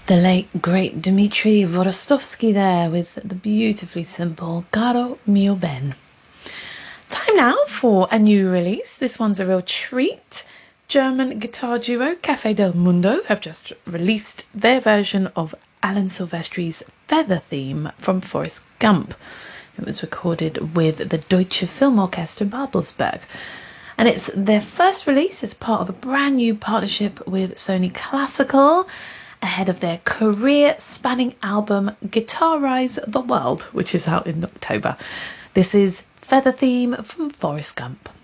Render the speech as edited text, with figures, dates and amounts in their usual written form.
The late, great Dmitri Vorostovsky there with the beautifully simple Caro mio ben. Time now for a new release. This one's a real treat. German guitar duo Café del Mundo have just released their version of Alan Silvestri's Feather theme from Forrest Gump. It was recorded with the Deutsche Filmorchester Babelsberg. And it's their first release as part of a brand new partnership with Sony Classical, ahead of their career-spanning album Guitarize the World, which is out in October. This is Feather Theme from Forrest Gump.